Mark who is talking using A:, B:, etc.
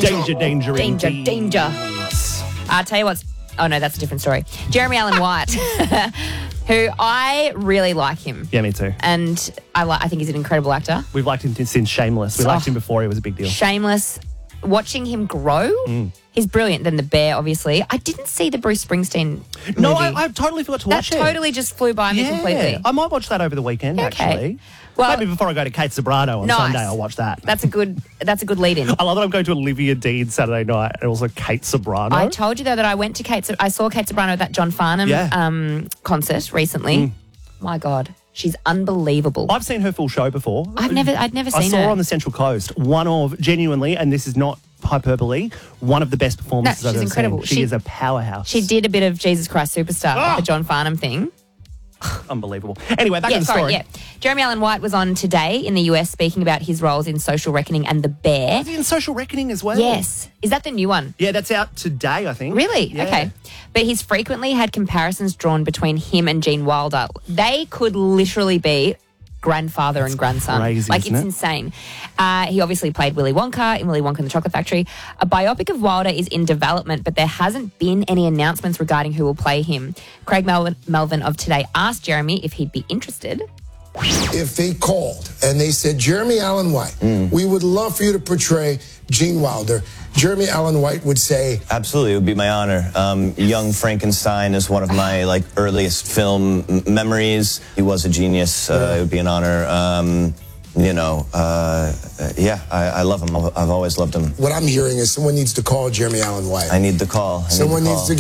A: Danger, danger,
B: Danger,
A: indeed.
B: danger. I'll tell you what's... Oh, no, that's a different story. Jeremy Allen White, who I really like him.
A: Yeah, me too.
B: And I think he's an incredible actor.
A: We've liked him since Shameless. We liked him before he was a big deal.
B: Shameless. Watching him grow, he's brilliant. Then The Bear, obviously. I didn't see the Bruce Springsteen movie.
A: No, I totally forgot to watch it.
B: That totally just flew by me completely.
A: I might watch that over the weekend, actually.
B: Well,
A: maybe before I go to Kate Sobrano on Sunday, I'll watch that.
B: That's a good lead-in.
A: I love that I'm going to Olivia Dean Saturday night and also Kate Sobrano.
B: I told you, though, that I saw Kate Sobrano at that John Farnham concert recently. My God. She's unbelievable.
A: I've seen her full show before.
B: I'd never seen her.
A: I saw her on the Central Coast. One of, genuinely, and this is not hyperbole, one of the best performances I've ever
B: incredible.
A: seen. She is a powerhouse.
B: She did a bit of Jesus Christ Superstar, the John Farnham thing.
A: Unbelievable. Anyway, back to the story.
B: Jeremy Allen White was on Today in the US speaking about his roles in Social Reckoning and The Bear.
A: Was he in Social Reckoning as well?
B: Yes. Is that the new one?
A: Yeah, that's out today, I think.
B: Really?
A: Yeah.
B: Okay. But he's frequently had comparisons drawn between him and Gene Wilder. They could literally be grandfather and grandson.
A: Crazy,
B: it's
A: isn't it?
B: insane. He obviously played Willy Wonka in Willy Wonka and the Chocolate Factory. A biopic of Wilder is in development, but there hasn't been any announcements regarding who will play him. Craig Melvin of Today asked Jeremy if he'd be interested.
C: If they called and they said, Jeremy Allen White, we would love for you to portray Gene Wilder, Jeremy Allen White would say,
D: absolutely, it would be my honor. Young Frankenstein is one of my earliest film memories. He was a genius. It would be an honor. Yeah, I love him. I've always loved him.
C: What I'm hearing is someone needs to call Jeremy Allen White.
D: I need the call.
C: Someone needs to